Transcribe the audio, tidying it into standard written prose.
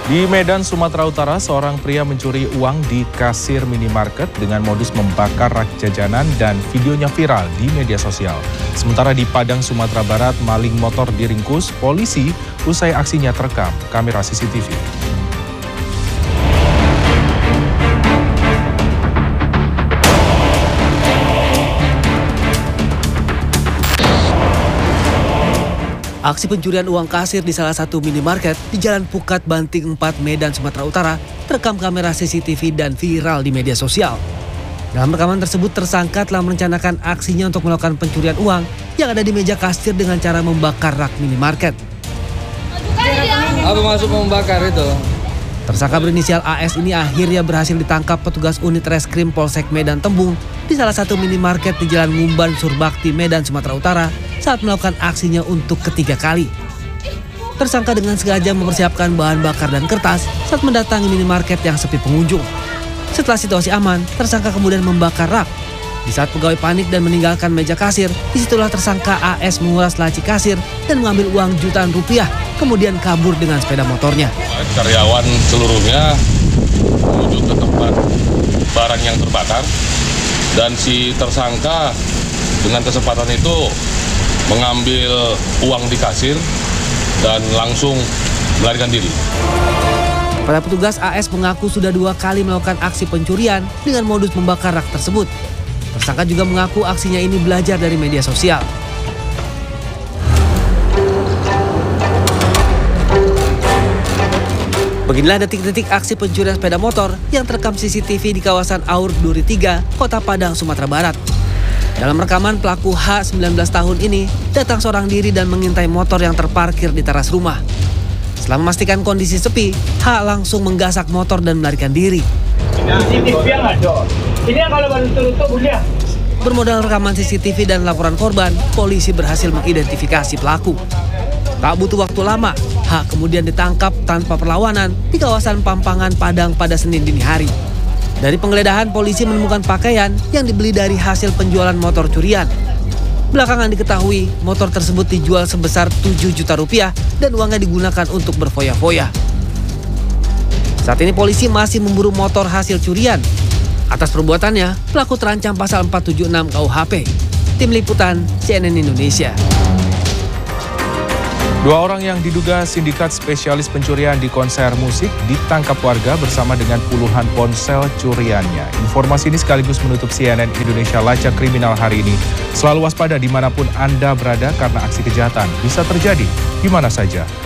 Di Medan, Sumatera Utara, seorang pria mencuri uang di kasir minimarket dengan modus membakar rak jajanan dan videonya viral di media sosial. Sementara di Padang, Sumatera Barat, maling motor diringkus polisi usai aksinya terekam kamera CCTV. Aksi pencurian uang kasir di salah satu minimarket di Jalan Pukat Banting 4 Medan, Sumatera Utara terekam kamera CCTV dan viral di media sosial. Dalam rekaman tersebut, tersangka telah merencanakan aksinya untuk melakukan pencurian uang yang ada di meja kasir dengan cara membakar rak minimarket. Apa maksud membakar itu? Tersangka berinisial AS ini akhirnya berhasil ditangkap petugas unit reskrim Polsek Medan Tembung di salah satu minimarket di Jalan Ngumban Surbakti, Medan, Sumatera Utara saat melakukan aksinya untuk ketiga kali. Tersangka dengan sengaja mempersiapkan bahan bakar dan kertas saat mendatangi minimarket yang sepi pengunjung. Setelah situasi aman, tersangka kemudian membakar rak. Di saat pegawai panik dan meninggalkan meja kasir, disitulah tersangka AS menguras laci kasir dan mengambil uang jutaan rupiah, kemudian kabur dengan sepeda motornya. Karyawan seluruhnya menuju ke tempat barang yang terbakar dan si tersangka dengan kesempatan itu mengambil uang di kasir dan langsung melarikan diri. Pada petugas, AS mengaku sudah 2 kali melakukan aksi pencurian dengan modus membakar rak tersebut. Tersangka juga mengaku aksinya ini belajar dari media sosial. Beginilah detik-detik aksi pencurian sepeda motor yang terekam CCTV di kawasan Aur Duri 3, Kota Padang, Sumatera Barat. Dalam rekaman, pelaku H, 19 tahun ini datang seorang diri dan mengintai motor yang terparkir di teras rumah. Setelah memastikan kondisi sepi, H langsung menggasak motor dan melarikan diri. Bermodal rekaman CCTV dan laporan korban, polisi berhasil mengidentifikasi pelaku. Tak butuh waktu lama, H kemudian ditangkap tanpa perlawanan di kawasan Pampangan, Padang pada Senin dini hari. Dari penggeledahan, polisi menemukan pakaian yang dibeli dari hasil penjualan motor curian. Belakangan diketahui motor tersebut dijual sebesar 7 juta rupiah dan uangnya digunakan untuk berfoya-foya. Saat ini polisi masih memburu motor hasil curian. Atas perbuatannya, pelaku terancam pasal 476 KUHP. Tim Liputan CNN Indonesia. 2 orang yang diduga sindikat spesialis pencurian di konser musik ditangkap warga bersama dengan puluhan ponsel curiannya. Informasi ini sekaligus menutup CNN Indonesia Lacak Kriminal hari ini. Selalu waspada dimanapun Anda berada karena aksi kejahatan bisa terjadi di mana saja.